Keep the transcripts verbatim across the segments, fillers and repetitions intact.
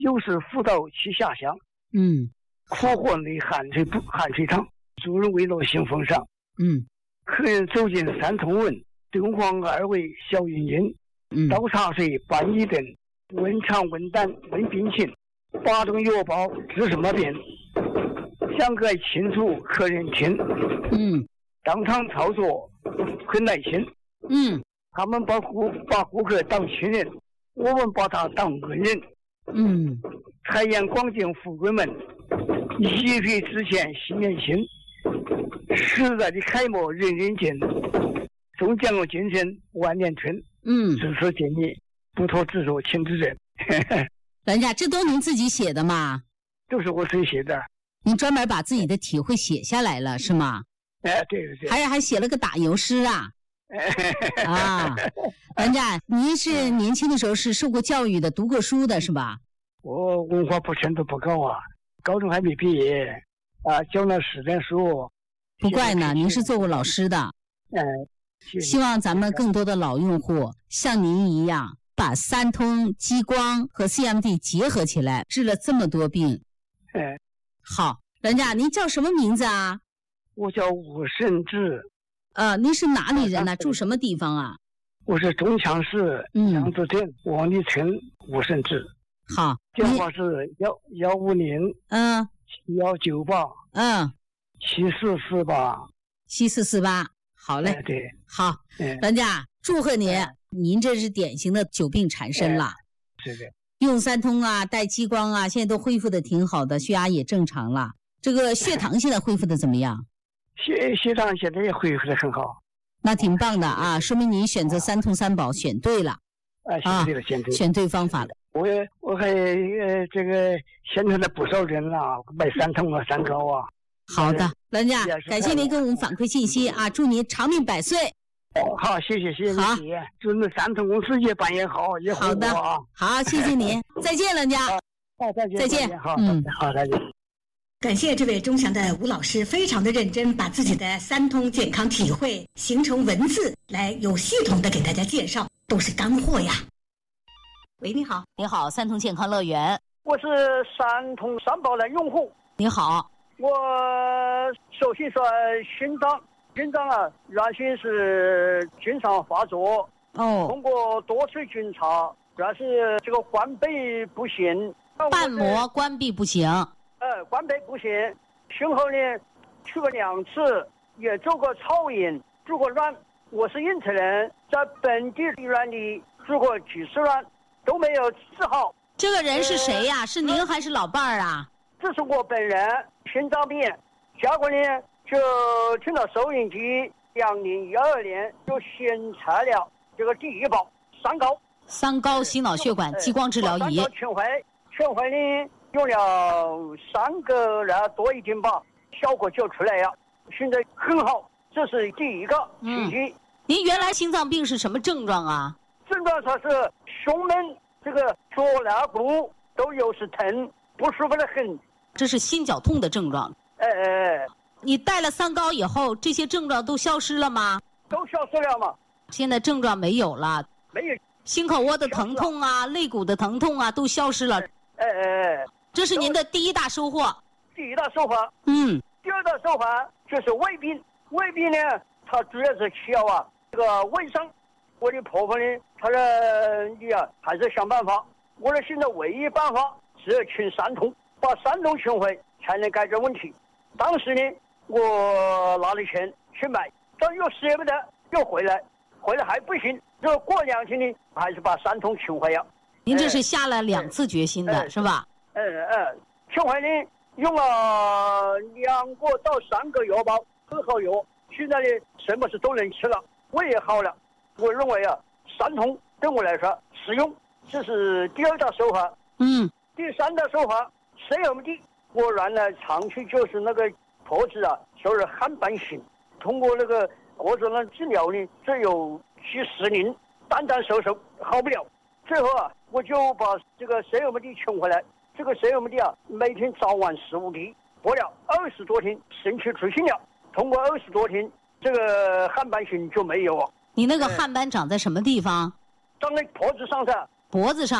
又是辅导其下乡。 嗯， 苦火内汗水不汗水淌，主人为乐行奉上。 嗯， 客人走进三通问，敦煌二味小云音， 嗯， 倒茶水半一顿，问肠问胆问病情，八种药包治什么病？讲个清楚客人听。 嗯， 当场操作很耐心。 嗯， 他们把顾把顾客当亲人，我们把他当恩人。 嗯， 财源广进富贵门，一飞之前心连心，时代的楷模人人见，终将我精神万年春。 嗯， 只是建议不托制作请指正。 人家这都您自己写的吗？ 都是我自己写的。 您专门把自己的体会写下来了是吗？ 哎，对对对， 还还写了个打油诗啊。啊，人家您是年轻的时候是受过教育的，读过书的是吧？ 我文化不程度不高啊，高中还没毕业啊，教了十年书。 不怪呢，您是做过老师的。 哎， 希望咱们更多的老用户像您一样，把三通、激光和 C M D 结合起来，治了这么多病。 哎， 好，人家您叫什么名字啊？ 我叫吴胜志。 呃，您是哪里人呢？住什么地方啊？ 我是中强市杨子镇王里村吴胜志。 好， 电话是幺幺五零嗯幺九八嗯七四四八七四四八。好嘞， 哎、对， 好， 嗯、 人家祝贺您，哎、您这是典型的久病缠身了。 哎、是的， 用三通啊，带激光啊，现在都恢复的挺好的，血压也正常了。这个血糖现在恢复的怎么样？ 血血糖现在也恢复的很好， 那挺棒的啊，说明您选择三通三宝选对了。 啊，选对了，选对了， 选对方法了。 我也我还呃这个现在的不少人啊，买三通啊，三高啊。 好的，人家感谢您给我们反馈信息啊，祝您长命百岁。 好，谢谢谢谢好， 祝你三通公司也办也好，也好的，好，谢谢您，再见，人家。 好，再见， 再见， 好， 嗯， 好，再见。 感谢这位钟祥的吴老师，非常的认真，把自己的三通健康体会形成文字来有系统的给大家介绍，都是干货呀。喂，你好。 你好，三通健康乐园。 我是三通三宝的用户。 你好。 我首先说心脏，心脏啊，原先是经常发作。 哦。 通过多次检查，原是这个关闭不行。 瓣膜关闭不行。 呃，关闭不行。幸好呢，去过两次，也做过超音，做过卵。我是印城人，在本地医院里做过几次卵，都没有治好。 这个人是谁呀、呃？是您还是老伴儿啊？ 这是我本人，心脏病。结果呢，就听到收音机，两零一二年就选材了这个第一宝三高。 三高心脑血管激光治疗仪。 全回，全回呢用了三个来多一点吧，效果就出来了，现在很好。这是第一个信息。 嗯、您原来心脏病是什么症状啊？ 症状它是胸闷，这个左肋骨都有时疼，不舒服的很。 这是心绞痛的症状。 哎哎， 你带了三高以后，这些症状都消失了吗？ 都消失了吗？ 现在症状没有了。 没有。 心口窝的疼痛啊，肋骨的疼痛啊，都消失了。 哎哎， 这是您的第一大收获。 第一大收获。 嗯。 第二大收获就是胃病。胃病呢，它主要是需要啊这个胃伤。我的婆婆呢，她说你啊还是想办法。我说现在唯一办法是请三通，把三通请回才能解决问题。当时呢，我拿了钱去买，但又舍不得，又回来，回来还不行。就过两天呢，还是把三通请回了。 您这是下了两次决心的， 哎、 是吧？ 嗯嗯，请回呢用了两个到三个药包，很好药。现在呢，什么事都能吃了，胃也好了。我认为啊，三通对我来说实用，这是第二大收获。 嗯。 第三大收获 C M D， 我原来长期就是那个脖子啊，就是汗斑型，通过那个脖子那治疗呢，这有几十年，单单手手好不了。最后啊，我就把这个 C M D 请回来。这个 C M D 啊，每天早晚十五滴，播了二十多天，神奇出现了。通过二十多天，这个汗斑型就没有了。 你那个汗斑长在什么地方？ 长在脖子上噻。 脖子上。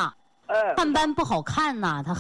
哎， 汗斑不好看呐，它